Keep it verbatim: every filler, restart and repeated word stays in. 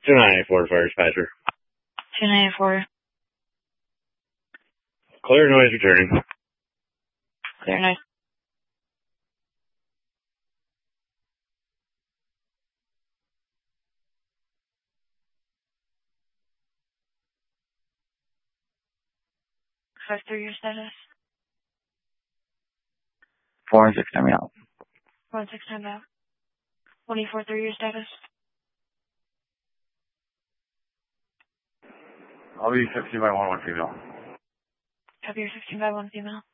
two nine eight four, fire dispatcher. two nine eight four. Clear noise returning. Clear noise. Five three, your status. Four and six, time out. Four and six, time out. Twenty-four three, your status. I'll be fifteen by one, one female. Copy your fifteen by one female.